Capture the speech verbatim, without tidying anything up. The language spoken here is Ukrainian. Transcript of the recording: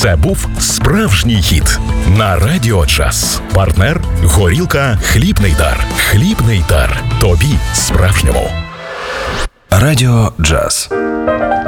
Це був справжній хіт на Радіо Джаз. Партнер – горілка «Хлібний дар». «Хлібний дар» тобі справжньому. Радіо Джаз.